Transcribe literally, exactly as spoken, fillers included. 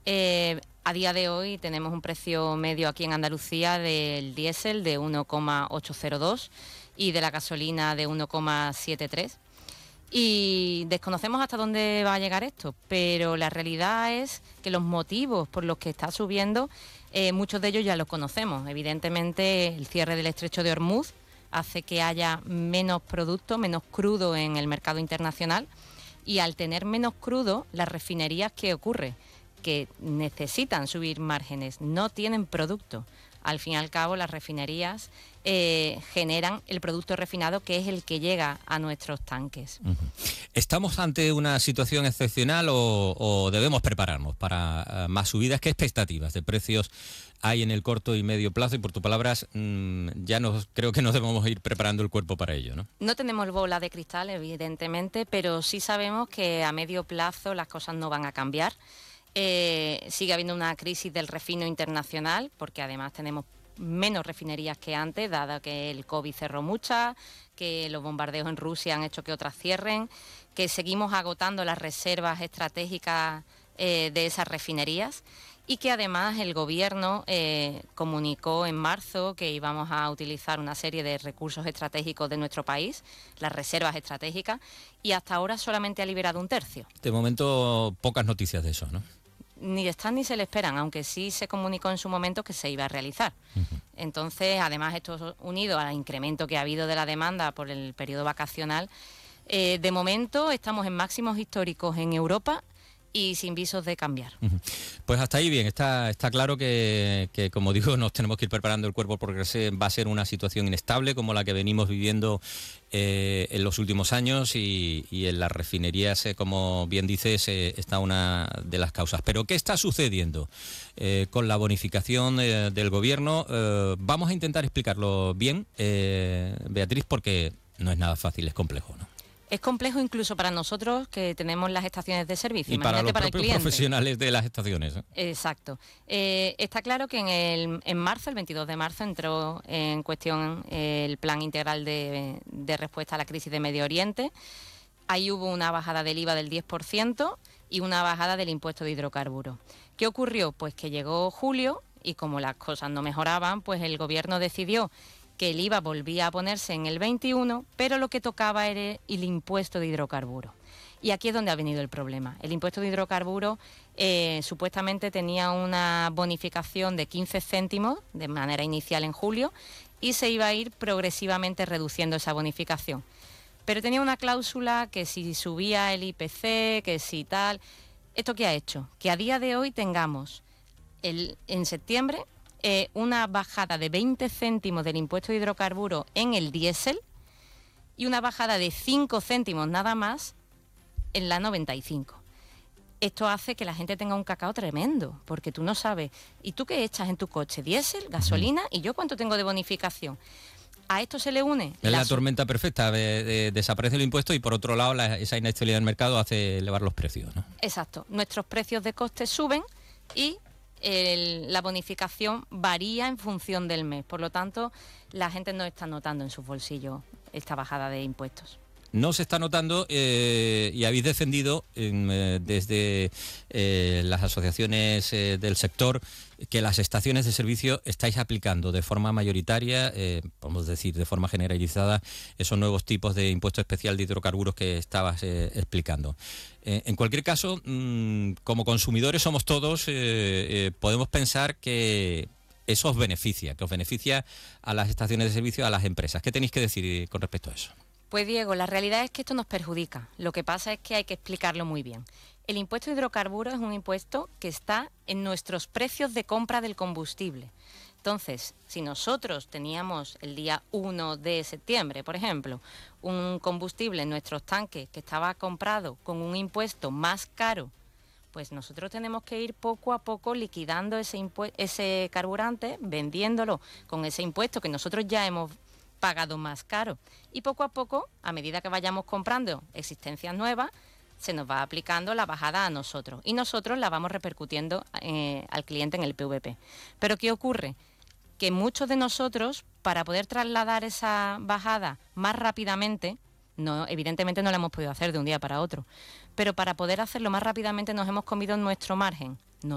Eh, a día de hoy tenemos un precio medio aquí en Andalucía del diésel de uno coma ochocientos dos y de la gasolina de uno coma setenta y tres. Y desconocemos hasta dónde va a llegar esto, pero la realidad es que los motivos por los que está subiendo, eh, muchos de ellos ya los conocemos. Evidentemente, el cierre del estrecho de Hormuz hace que haya menos producto, menos crudo en el mercado internacional, y al tener menos crudo, las refinerías, ¿qué ocurre? Que necesitan subir márgenes, no tienen producto. Al fin y al cabo, las refinerías eh, generan el producto refinado, que es el que llega a nuestros tanques. Uh-huh. ¿Estamos ante una situación excepcional o, o debemos prepararnos para uh, más subidas? ¿Qué expectativas de precios hay en el corto y medio plazo? Y por tus palabras, mmm, ya nos, creo que nos debemos ir preparando el cuerpo para ello, ¿no? No tenemos bola de cristal, evidentemente, pero sí sabemos que a medio plazo las cosas no van a cambiar. Eh, sigue habiendo una crisis del refino internacional, porque además tenemos menos refinerías que antes, dado que el COVID cerró muchas, que los bombardeos en Rusia han hecho que otras cierren, que seguimos agotando las reservas estratégicas eh, de esas refinerías, y que además el gobierno eh, comunicó en marzo que íbamos a utilizar una serie de recursos estratégicos de nuestro país, las reservas estratégicas, y hasta ahora solamente ha liberado un tercio. De momento, pocas noticias de eso, ¿no? Ni están ni se le esperan, aunque sí se comunicó en su momento que se iba a realizar. Uh-huh. Entonces, además, esto unido al incremento que ha habido de la demanda por el periodo vacacional, eh, de momento estamos en máximos históricos en Europa y sin visos de cambiar. Uh-huh. Pues hasta ahí bien, está, está claro que, que, como digo, nos tenemos que ir preparando el cuerpo porque se, va a ser una situación inestable como la que venimos viviendo eh, en los últimos años y, y en las refinerías, eh, como bien dices, eh, está una de las causas. Pero ¿qué está sucediendo eh, con la bonificación eh, del gobierno? Eh, vamos a intentar explicarlo bien, eh, Beatriz, porque no es nada fácil, es complejo, ¿no? Es complejo incluso para nosotros que tenemos las estaciones de servicio. Y para los para propios profesionales de las estaciones, ¿eh? Exacto. Eh, está claro que en, el, en marzo, el veintidós de marzo, entró en cuestión el Plan Integral de, de Respuesta a la Crisis de Medio Oriente. Ahí hubo una bajada del I V A del diez por ciento y una bajada del impuesto de hidrocarburos. ¿Qué ocurrió? Pues que llegó julio y como las cosas no mejoraban, pues el gobierno decidió que el I V A volvía a ponerse en el veintiuno, pero lo que tocaba era el impuesto de hidrocarburos. Y aquí es donde ha venido el problema. El impuesto de hidrocarburos eh, supuestamente tenía una bonificación de quince céntimos de manera inicial en julio y se iba a ir progresivamente reduciendo esa bonificación. Pero tenía una cláusula que si subía el I P C, que si tal... ¿Esto qué ha hecho? Que a día de hoy tengamos el, en septiembre... Eh, una bajada de veinte céntimos del impuesto de hidrocarburos en el diésel y una bajada de cinco céntimos nada más en la noventa y cinco. Esto hace que la gente tenga un cacao tremendo, porque tú no sabes, ¿y tú qué echas en tu coche? ¿Diésel, gasolina? ¿Y yo cuánto tengo de bonificación? A esto se le une... Es la, la tormenta perfecta, de, de, desaparece el impuesto y por otro lado la, esa inestabilidad del mercado hace elevar los precios, ¿no? Exacto, nuestros precios de coste suben y... El, la bonificación varía en función del mes, por lo tanto la gente no está notando en sus bolsillos esta bajada de impuestos. No se está notando eh, y habéis defendido eh, desde eh, las asociaciones eh, del sector que las estaciones de servicio estáis aplicando de forma mayoritaria, eh, podemos decir de forma generalizada, esos nuevos tipos de impuesto especial de hidrocarburos que estabas eh, explicando. Eh, en cualquier caso, mmm, como consumidores somos todos, eh, eh, podemos pensar que eso os beneficia, que os beneficia a las estaciones de servicio, a las empresas. ¿Qué tenéis que decir con respecto a eso? Pues Diego, la realidad es que esto nos perjudica. Lo que pasa es que hay que explicarlo muy bien. El impuesto de hidrocarburos es un impuesto que está en nuestros precios de compra del combustible. Entonces, si nosotros teníamos el día uno de septiembre, por ejemplo, un combustible en nuestros tanques que estaba comprado con un impuesto más caro, pues nosotros tenemos que ir poco a poco liquidando ese, impue- ese carburante, vendiéndolo con ese impuesto que nosotros ya hemos pagado más caro. Y poco a poco, a medida que vayamos comprando existencias nuevas, se nos va aplicando la bajada a nosotros y nosotros la vamos repercutiendo eh, al cliente en el P V P. Pero ¿qué ocurre? Que muchos de nosotros, para poder trasladar esa bajada más rápidamente, no, evidentemente no la hemos podido hacer de un día para otro, pero para poder hacerlo más rápidamente nos hemos comido nuestro margen.